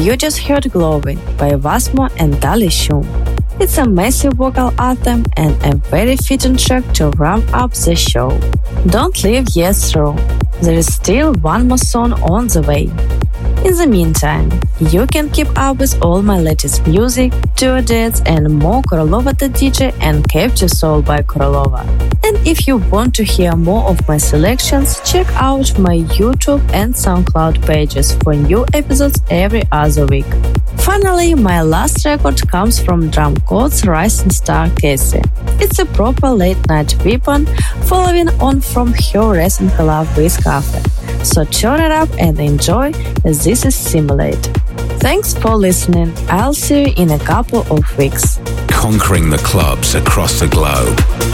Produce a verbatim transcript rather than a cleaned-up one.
You just heard Glowing by Vasmo and Dali Shum. It's a massive vocal anthem and a very fitting track to wrap up the show. Don't leave yet through. There is still one more song on the way. In the meantime, you can keep up with all my latest music, tour dates and more Korolova the D J and Capture Soul by Korolova. And if you want to hear more of my selections, check out my YouTube and SoundCloud pages for new episodes every other week. Finally, my last record comes from Drum Code's rising star Cassie. It's a proper late-night weapon, following on from her recent collab with Cafe. So turn it up and enjoy, as this is Simulate. Thanks for listening. I'll see you in a couple of weeks. Conquering the clubs across the globe.